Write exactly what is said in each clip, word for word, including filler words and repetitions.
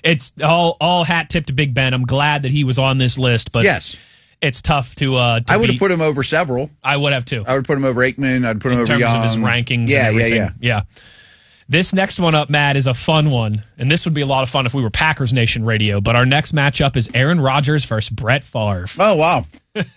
it's all all hat tip to Big Ben. I'm glad that he was on this list, but yes. it's tough to. Uh, to I would have beat. put him over several. I would have too. I would put him over Aikman. I'd put him in over terms Young. of his rankings. Yeah, and yeah, everything. yeah, yeah. This next one up, Matt, is a fun one, and this would be a lot of fun if we were Packers Nation Radio. But our next matchup is Aaron Rodgers versus Brett Favre. Oh wow!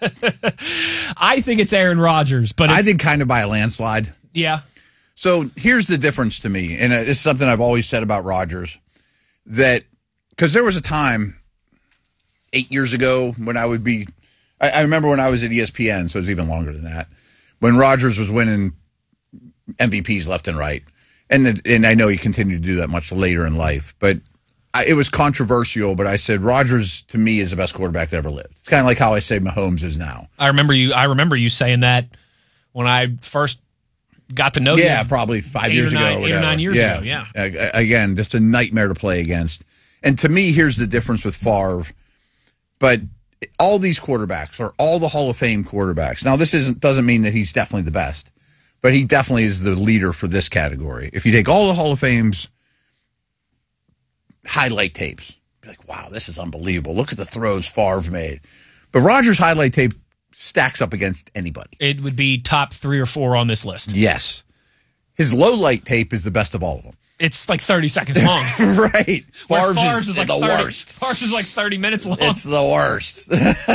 I think it's Aaron Rodgers, but it's, I think kind of by a landslide. Yeah. So here's the difference to me, and it's something I've always said about Rodgers, that because there was a time eight years ago when I would be, I, I remember when I was at E S P N, so it was even longer than that, when Rodgers was winning M V Ps left and right. And the, and I know he continued to do that much later in life, but I, it was controversial. But I said Rodgers to me is the best quarterback that ever lived. It's kind of like how I say Mahomes is now. I remember you. I remember you saying that when I first got to know you. Yeah, probably five years nine, ago. Or eight or nine years yeah. ago. Yeah. Uh, again, just a nightmare to play against. And to me, here's the difference with Favre. But all these quarterbacks are all the Hall of Fame quarterbacks. Now, this isn't doesn't mean that he's definitely the best. But he definitely is the leader for this category. If you take all the Hall of Fame's highlight tapes, be like, wow, this is unbelievable. Look at the throws Favre made. But Rodgers' highlight tape stacks up against anybody. It would be top three or four on this list. Yes. His low light tape is the best of all of them. It's like thirty seconds long. Right. Favre's, Favre's is, is like the thirty, worst. Favre's is like thirty minutes long. It's the worst.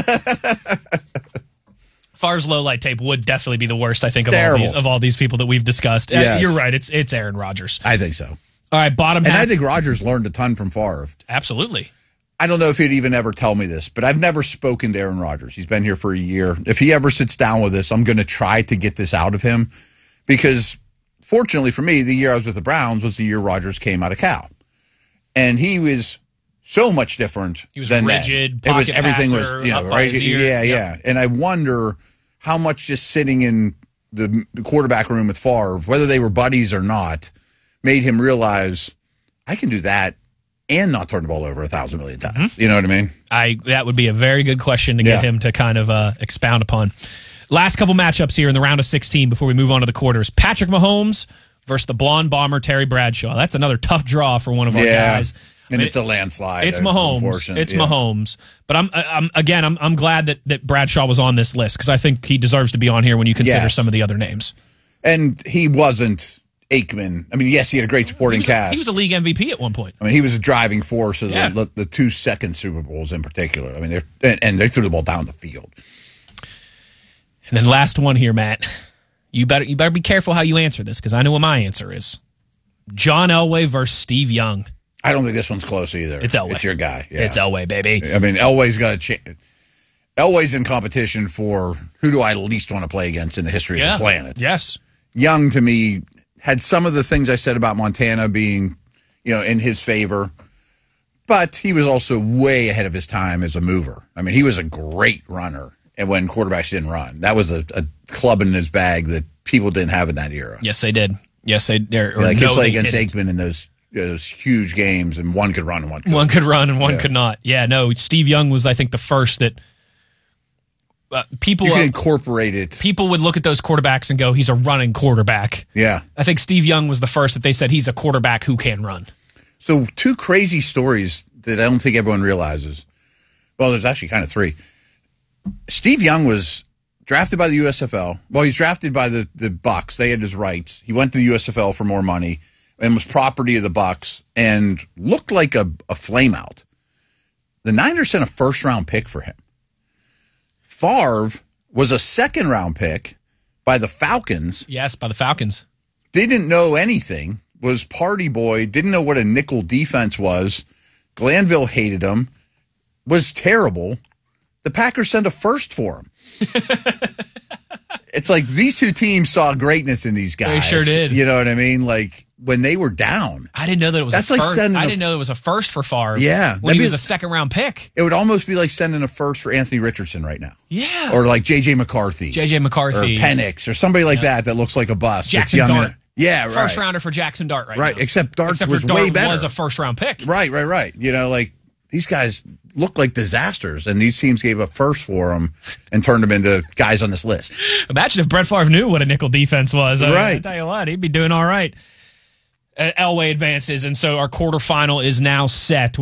Favre's low light tape would definitely be the worst, I think, of all, these, of all these people that we've discussed. Yes. Uh, you're right. It's it's Aaron Rodgers. I think so. All right, bottom and half. And I think Rodgers learned a ton from Favre. Absolutely. I don't know if he'd even ever tell me this, but I've never spoken to Aaron Rodgers. He's been here for a year. If he ever sits down with us, I'm going to try to get this out of him because, fortunately for me, the year I was with the Browns was the year Rodgers came out of Cal. And he was so much different He was than rigid, that. It was pocket everything passer, was, you know, up by right? his ear. Yeah, Yep. yeah. And I wonder how much just sitting in the quarterback room with Favre, whether they were buddies or not, made him realize I can do that and not turn the ball over a thousand million times. Mm-hmm. You know what I mean? I that would be a very good question to get Yeah. him to kind of uh, expound upon. Last couple matchups here in the round of sixteen before we move on to the quarters. Patrick Mahomes versus the blonde bomber Terry Bradshaw. That's another tough draw for one of our Yeah. guys. And I mean, it's a landslide. It's Mahomes. It's yeah. Mahomes. But I'm, I'm again, I'm, I'm glad that, that Bradshaw was on this list because I think he deserves to be on here when you consider Yes. some of the other names. And he wasn't Aikman. I mean, yes, he had a great supporting He was, cast. a, he was a league M V P at one point. I mean, he was a driving force of Yeah. the, the two second Super Bowls in particular. I mean, and, and they threw the ball down the field. And then last one here, Matt. You better you better be careful how you answer this because I know what my answer is. John Elway versus Steve Young. I don't think this one's close either. It's Elway. It's your guy. Yeah. It's Elway, baby. I mean, Elway's got a chance. Elway's in competition for who do I least want to play against in the history Yeah. of the planet. Yes. Young, to me, had some of the things I said about Montana being, you know, in his favor, but he was also way ahead of his time as a mover. I mean, he was a great runner, and when quarterbacks didn't run, that was a, a club in his bag that people didn't have in that era. Yes, they did. Yes, they did. Like he played against Aikman in those those huge games, and one could run and one could. One could run and one Yeah. could not. Yeah, no, Steve Young was, I think, the first that uh, people You can uh, incorporate it. people would look at those quarterbacks and go, he's a running quarterback. Yeah. I think Steve Young was the first that they said he's a quarterback who can run. So two crazy stories that I don't think everyone realizes. Well, there's actually kind of three. Steve Young was drafted by the U S F L. Well, he's drafted by the, the Bucks. They had his rights. He went to the U S F L for more money and was property of the Bucks and looked like a, a flameout. The Niners sent a first-round pick for him. Favre was a second-round pick by the Falcons. Yes, by the Falcons. Didn't know anything, was party boy, didn't know what a nickel defense was. Glanville hated him, was terrible. The Packers sent a first for him. It's like these two teams saw greatness in these guys. They sure did. You know what I mean? Like when they were down. I didn't know that it was That's a like first. sending I a- didn't know it was a first for Favre. Yeah. When That'd he be- was a second-round pick. It would almost be like sending a first for Anthony Richardson right now. Yeah. Or like J J McCarthy. J J McCarthy. Or Penix or somebody like that that looks like a bust. Jackson that's young Dart. and- Yeah, right. First rounder for Jackson Dart right, Right, now. except Dart Except was for Dart way better. was a first-round pick. Right, right, right. You know, like these guys look like disasters, and these teams gave a first for them and turned them into guys on this list. Imagine if Brett Favre knew what a nickel defense was. I, Right. I tell you what, he'd be doing all right. Uh, Elway advances, and so our quarterfinal is now set.